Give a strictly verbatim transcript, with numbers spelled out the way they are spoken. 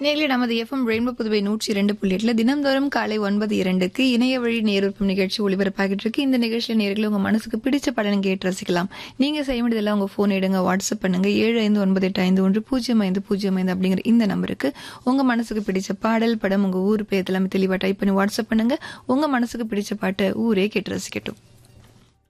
நேர்களே நமது FM rainbow Puduvai நூற்றி இரண்டு புள்ளி எட்டுல தினந்தோறும் காலை ஒன்பது இரண்டுக்கு இணைய வழி நேருப்பம் நிகழ்ச்சி ஒளிபரப்பாகிட்டு இருக்கு. இந்த நிகழ்ச்சியில நேர்களை உங்க மனசுக்கு பிடிச்ச படம் கேட்டு ரசிக்கலாம். நீங்க செய்ய வேண்டியதெல்லாம் உங்க போன் எடுங்க, வாட்ஸ்அப் பண்ணுங்க ஏழு ஐந்து ஒன்பது எட்டு ஐந்து ஒன்று பூஜ்ஜியம் ஐந்து பூஜ்ஜியம் ஐந்து அப்படிங்கிற இந்த நம்பருக்கு உங்க மனசுக்கு பிடிச்ச பாடல், படம், உங்க ஊர் பேர் எல்லாமே தெளிவா டைப் பண்ணி வாட்ஸ்அப் பண்ணுங்க. உங்க மனசுக்கு பிடிச்ச பாட்டை ஊரே கேட்டு ரசிக்கட்டும்.